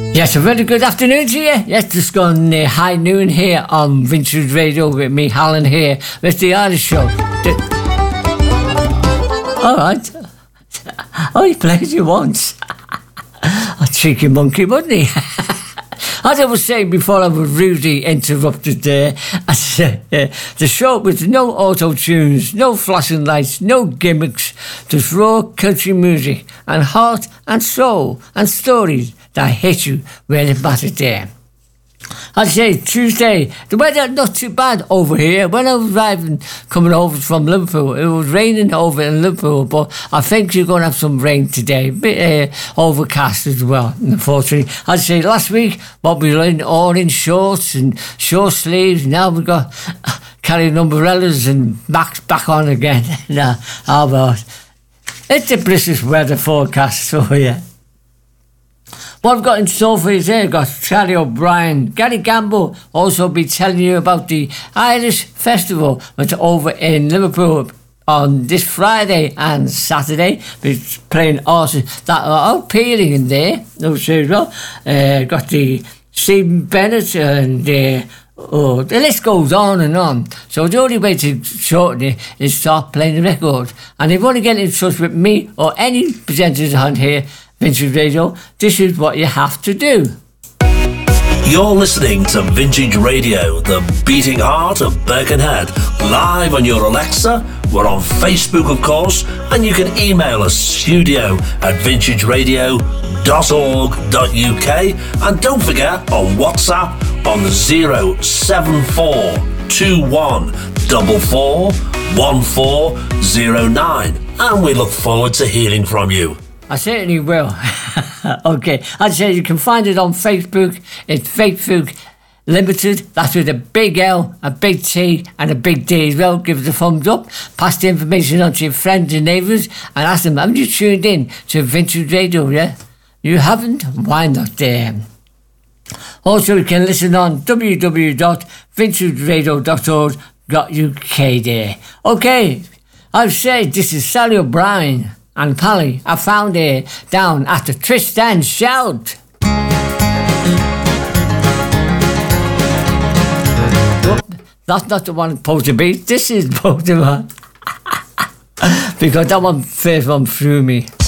Yes, a very good afternoon to you. Yes, just gone high noon here on Vintage Radio with me, Alan here, with the Irish Show. All right. Oh, he played you once. A cheeky monkey, wasn't he? As I was saying before I was rudely interrupted there, the show with no auto-tunes, no flashing lights, no gimmicks, just raw country music and heart and soul and stories that hit you where it mattered there. I'd say Tuesday, the weather not too bad over here. When I was coming over from Liverpool, it was raining over in Liverpool, but I think you're going to have some rain today. A bit overcast as well, unfortunately. I'd say last week, what we were in all in shorts and short sleeves. Now we've got carrying umbrellas and back on again. Now, how about it's a British weather forecast for you. What I've got in store for you today, I've got Charlie O'Brien, Gary Gamble, also be telling you about the Irish Festival, which is over in Liverpool on this Friday and Saturday. We're playing artists that are appealing in there, also as well. Got the Stephen Bennett and the list goes on and on. So the only way to shorten it is start playing the record. And if you want to get in touch with me or any presenters on here, Vintage Radio, this is what you have to do. You're listening to Vintage Radio, the beating heart of Birkenhead, live on your Alexa. We're on Facebook, of course, and you can email us studio@vintageradio.org.uk, and don't forget on WhatsApp on 07441441409, and we look forward to hearing from you. I certainly will. Okay, I'd say you can find it on Facebook. It's Facebook Limited. That's with a big L, a big T and a big D as well. Give us a thumbs up. Pass the information on to your friends and neighbours and ask them, have you tuned in to Vintage Radio, yeah? You haven't? Why not there? Also, you can listen on www.vintageradio.org.uk there. Okay, I've said this is Sally O'Brien and Pally. I found her down at the Tristan Shout. That's not the one supposed to be. This is supposed to be. Because that one first one threw me.